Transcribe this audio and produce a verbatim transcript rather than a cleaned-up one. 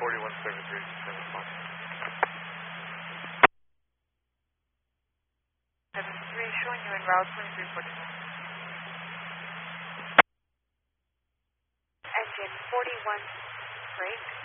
forty-one seventy-three, seven o'clock. seventy-three, showing you en route, twenty-three forty-one. Engine forty-one, break.